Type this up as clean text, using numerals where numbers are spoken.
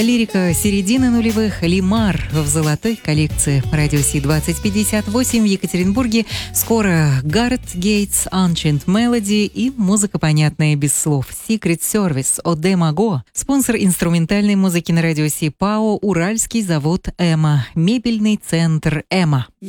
Лирика середины нулевых, Лимар в золотой коллекции Радио Си-2058 в Екатеринбурге. Скоро Гаррет Гейтс, Ancient Melody и музыка, понятная без слов. Secret Service от Демаго. Спонсор инструментальной музыки на Радио Си ПАО Уральский завод «Эма». Мебельный центр «Эма».